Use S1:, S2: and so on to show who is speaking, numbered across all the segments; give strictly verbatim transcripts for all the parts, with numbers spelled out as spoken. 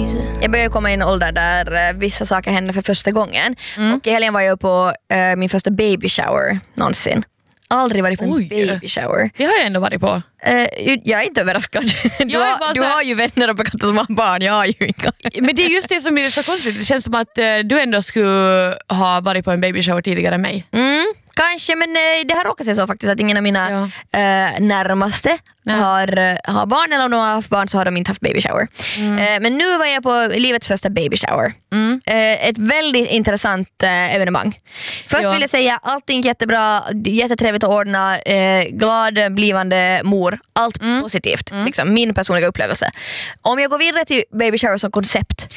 S1: Jag börjar komma i en ålder där uh, vissa saker händer för första gången. Mm. Och i helgen var jag på uh, min första baby shower någonsin. Aldrig varit på en
S2: Oj.
S1: baby shower.
S2: Det har jag ändå varit på.
S1: Uh, jag är inte överraskad. Du,
S2: Jag är
S1: har,
S2: bara
S1: du
S2: så här-
S1: har ju vänner och bekanta som har barn. Jag har ju inga.
S2: Men det är just det som är så konstigt. Det känns som att eh, du ändå skulle ha varit på en baby shower tidigare än mig.
S1: Mm, kanske, men eh, det har råkat sig så faktiskt att ingen av mina
S2: Ja.
S1: eh, närmaste har, eh, har barn, eller om de har haft barn så har de inte haft baby shower.
S2: Mm.
S1: Eh, men nu var jag på livets första baby shower.
S2: Mm.
S1: Eh, ett väldigt intressant eh, evenemang. Först
S2: Ja.
S1: vill jag säga allting jättebra, jättetrevligt att ordna, eh, glad blivande mor, allt
S2: Mm.
S1: positivt. Liksom, min personliga upplevelse. Om jag går vidare till baby shower som koncept,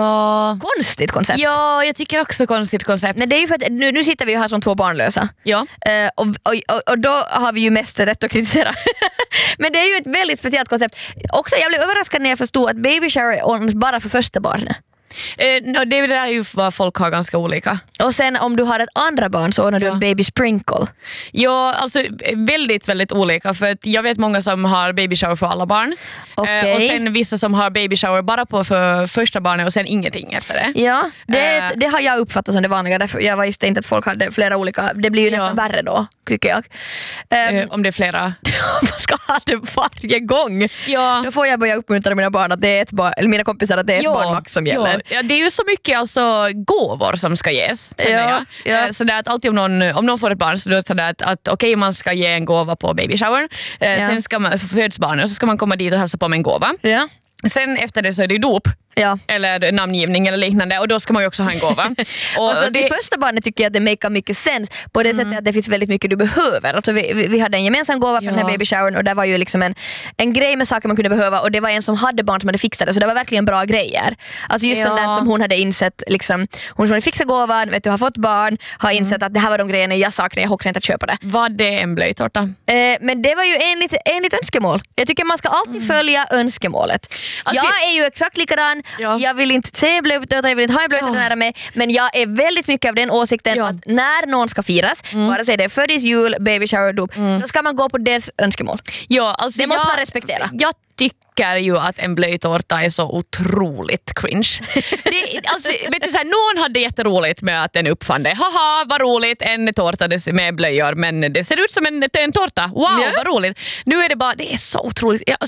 S2: Ja.
S1: konstigt koncept.
S2: Ja, jag tycker också konstigt koncept.
S1: Men det är ju för att nu, nu sitter vi ju här som två barnlösa.
S2: Ja.
S1: Uh, och, och, och då har vi ju mest rätt att kritisera. Men det är ju ett väldigt speciellt koncept. Också jag blev överraskad när jag förstod att baby shower ordnas bara för första barnet.
S2: Eh, no, det är ju vad folk har ganska olika.
S1: Och sen om du har ett andra barn så ordnar du
S2: Ja.
S1: en baby sprinkle.
S2: Ja, alltså väldigt, väldigt olika. För att jag vet många som har baby shower för alla barn.
S1: Okej.
S2: Eh, och sen vissa som har baby shower bara på för första barnet och sen ingenting efter det.
S1: Ja, det, är ett,
S2: Eh.
S1: det har jag uppfattat som det vanliga. Därför jag visste inte att folk hade flera olika. Det blir ju
S2: Ja.
S1: nästan värre då, tycker jag. Um,
S2: Eh, om det är flera.
S1: man ska ha det varje gång.
S2: Ja.
S1: Då får jag börja uppmuntra mina barn att det är ett barn, eller mina kompisar att det är ett
S2: Ja,
S1: barn max som gäller.
S2: Ja. Ja, det är ju så mycket alltså, gåvor som ska ges, känner
S1: Ja,
S2: jag.
S1: ja.
S2: Eh, Så det är att alltid om någon, om någon får ett barn så är det så att, att okej, man ska ge en gåva på baby shower. Eh,
S1: Ja.
S2: Sen ska man, föds barnet och så ska man komma dit och hälsa på med en gåva.
S1: Ja.
S2: Sen efter det så är det dop.
S1: Ja.
S2: Eller namngivning eller liknande, och då ska man ju också ha en gåva.
S1: Och alltså, det...
S2: det,
S1: det första barnet tycker jag att det makar mycket sens på det
S2: Mm.
S1: sättet att det finns väldigt mycket du behöver. Alltså vi, vi, vi hade en gemensam gåva för
S2: Ja.
S1: den här baby showern och det var ju liksom en, en grej med saker man kunde behöva, och det var en som hade barn som hade fixat det, så det var verkligen bra grejer. Alltså just
S2: Ja.
S1: sånt där som hon hade insett, liksom, hon som hade fixat gåvan, vet du, har fått barn, har insett
S2: Mm.
S1: att det här var de grejerna jag saknar, jag har också inte att köpa det.
S2: var det en blöjtårta?
S1: Eh, men det var ju enligt, enligt önskemål. Jag tycker man ska alltid följa önskemålet.
S2: Alltså,
S1: jag är ju exakt likadan,
S2: Ja.
S1: jag vill inte se blöjtårta, jag vill inte ha en blöjtårta
S2: Ja.
S1: nära mig, men jag är väldigt mycket av den åsikten
S2: Ja.
S1: att när någon ska firas, vare sig det är födis, jul, baby shower, dop, då ska man gå på deras önskemål.
S2: Ja, alltså
S1: Det måste
S2: jag,
S1: man respektera.
S2: Jag tycker ju att en blöjtårta är så otroligt cringe. Det, alltså, vet du, så här, någon hade jätteroligt med att den uppfann det. Haha, vad roligt, en tårta med blöjor, men det ser ut som en, en tårta. Wow,
S1: Ja.
S2: vad roligt. Nu är det bara, det är så otroligt. Jag,